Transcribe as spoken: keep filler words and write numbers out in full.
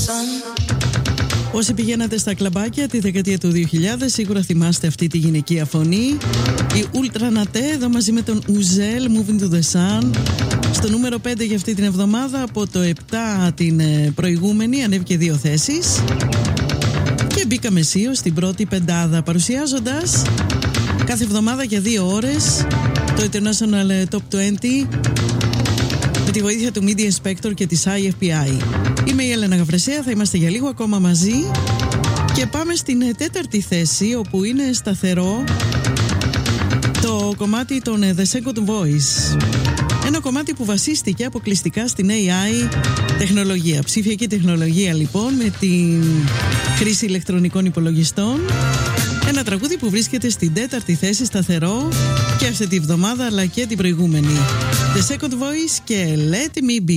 Όσοι πηγαίνατε στα κλαμπάκια τη δεκαετία του δύο χιλιάδες, σίγουρα θυμάστε αυτή τη γυναικεία φωνή. Η Ultra Naté εδώ μαζί με τον Uzel, Moving to the Sun. Στο νούμερο πέντε για αυτή την εβδομάδα, από το επτά την προηγούμενη, ανέβηκε δύο θέσεις. Και μπήκαμε αισίως στην πρώτη πεντάδα, παρουσιάζοντας κάθε εβδομάδα για δύο ώρες το International Top είκοσι με τη βοήθεια του Media Inspector και της άι εφ πι άι. Είμαι η Έλενα Γαβρεσέα, θα είμαστε για λίγο ακόμα μαζί και πάμε στην τέταρτη θέση, όπου είναι σταθερό το κομμάτι των The Second Voice. Ένα κομμάτι που βασίστηκε αποκλειστικά στην έι άι τεχνολογία, ψηφιακή τεχνολογία λοιπόν, με την χρήση ηλεκτρονικών υπολογιστών. Ένα τραγούδι που βρίσκεται στην τέταρτη θέση σταθερό και αυτή τη βδομάδα αλλά και την προηγούμενη. The Second Voice και Let Me Be.